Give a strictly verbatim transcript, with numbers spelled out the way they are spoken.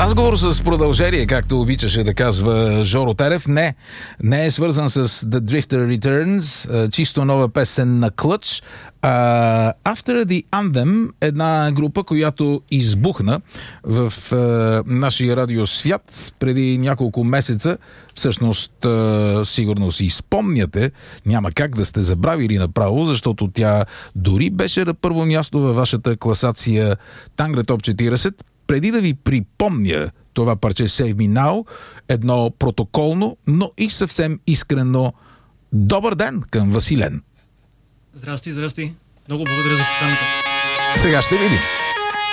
Разговор с продължение, както обичаше да казва Жоро Терев. Не, не е свързан с The Drifter Returns, чисто нова песен на Clutch. Uh, After the Anthem, една група, която избухна в uh, нашия радиосвят преди няколко месеца. Всъщност, uh, сигурно си спомняте, няма как да сте забравили направо, защото тя дори беше на първо място във вашата класация Тангра Топ четиридесет. Преди да ви припомня това парче Save Me Now, едно протоколно, но и съвсем искрено добър ден към Василен. Здрасти, здрасти. Много благодаря за поканата. Сега ще видим.